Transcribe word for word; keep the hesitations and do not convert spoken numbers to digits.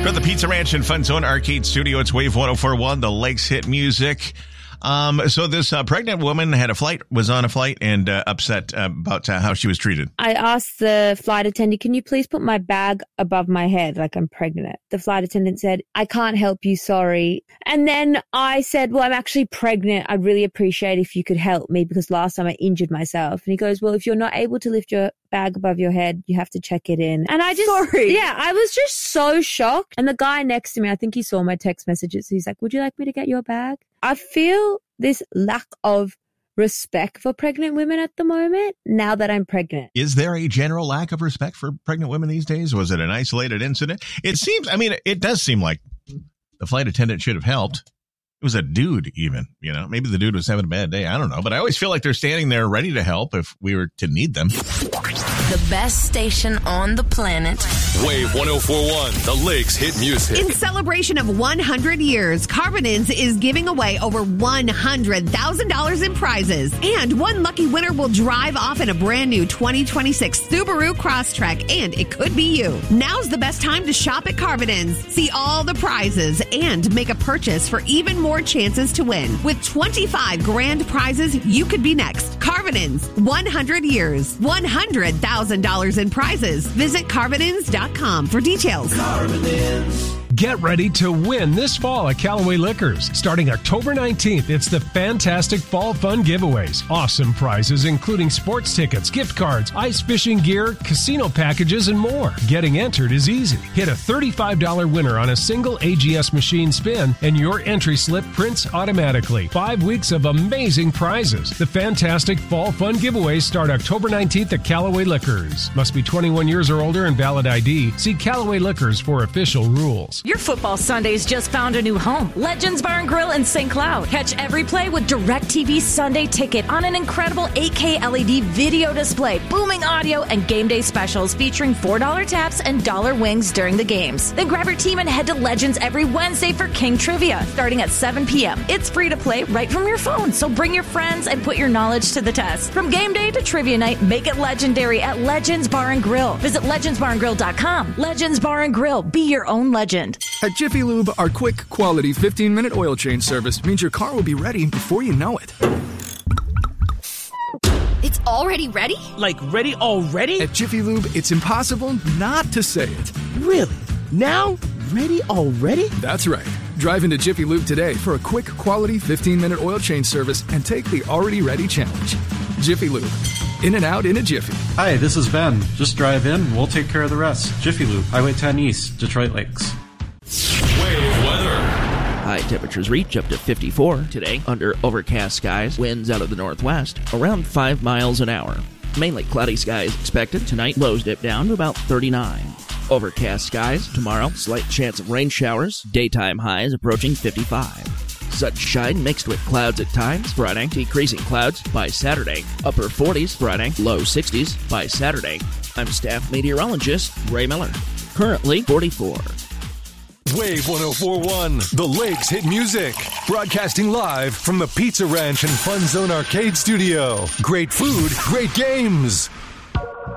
From the Pizza Ranch and Fun Zone Arcade Studio, it's Wave one oh four point one, the Lakes Hit Music. Um, so this uh, pregnant woman had a flight, was on a flight, and uh, upset uh, about uh, how she was treated. I asked the flight attendant, can you please put my bag above my head like I'm pregnant? The flight attendant said, I can't help you, sorry. And then I said, well, I'm actually pregnant. I'd really appreciate if you could help me because last time I injured myself. And he goes, well, if you're not able to lift your bag above your head, you have to check it in. And I just, Sorry. yeah, I was just so shocked. And the guy next to me, I think he saw my text messages. He's like, would you like me to get your bag? I feel this lack of respect for pregnant women at the moment now that I'm pregnant. Is there a general lack of respect for pregnant women these days? Was it an isolated incident? It seems, I mean, it does seem like the flight attendant should have helped. It was a dude even, you know, maybe the dude was having a bad day. I don't know. But I always feel like they're standing there ready to help if we were to need them. The best station on the planet. Wave one oh four point one, the Lakes Hit Music. In celebration of one hundred years, Carbonins is giving away over one hundred thousand dollars in prizes. And one lucky winner will drive off in a brand new twenty twenty-six Subaru Crosstrek, and it could be you. Now's the best time to shop at Carbonins. See all the prizes and make a purchase for even more chances to win. With twenty-five grand prizes, you could be next. Carbonins, one hundred years, one hundred thousand dollars in prizes. Visit Carbonins dot com for details. Carbonins. Get ready to win this fall at Callaway Liquors. Starting October nineteenth, it's the fantastic Fall Fun Giveaways. Awesome prizes including sports tickets, gift cards, ice fishing gear, casino packages, and more. Getting entered is easy. Hit a thirty-five dollars winner on a single A G S machine spin, and your entry slip prints automatically. Five weeks of amazing prizes. The fantastic Fall Fun Giveaways start October nineteenth at Callaway Liquors. Must be twenty-one years or older and valid I D. See Callaway Liquors for official rules. Your football Sundays just found a new home. Legends Bar and Grill in Saint Cloud. Catch every play with DirecTV Sunday Ticket on an incredible eight K L E D video display, booming audio, and game day specials featuring four dollar taps and dollar wings during the games. Then grab your team and head to Legends every Wednesday for King Trivia, starting at seven p.m. It's free to play right from your phone, so bring your friends and put your knowledge to the test. From game day to trivia night, make it legendary at Legends Bar and Grill. Visit legends bar and grill dot com. Legends Bar and Grill. Be your own legend. At Jiffy Lube, our quick, quality fifteen minute oil change service means your car will be ready before you know it. It's already ready? Like ready already? At Jiffy Lube, it's impossible not to say it. Really? Now? Ready already? That's right. Drive into Jiffy Lube today for a quick, quality fifteen minute oil change service and take the already ready challenge. Jiffy Lube. In and out in a jiffy. Hi, this is Ben. Just drive in, we'll take care of the rest. Jiffy Lube, Highway ten East, Detroit Lakes. Wave weather. High temperatures reach up to fifty-four today under overcast skies. Winds out of the northwest around five miles an hour. Mainly cloudy skies expected tonight. Lows dip down to about thirty-nine. Overcast skies tomorrow. Slight chance of rain showers. Daytime highs approaching fifty-five. Sunshine mixed with clouds at times Friday. Decreasing clouds by Saturday. Upper forties Friday. Low sixties by Saturday. I'm staff meteorologist Ray Miller. Currently forty-four. Wave one oh four point one, the Lakes Hit Music. Broadcasting live from the Pizza Ranch and Fun Zone Arcade Studio. Great food, great games.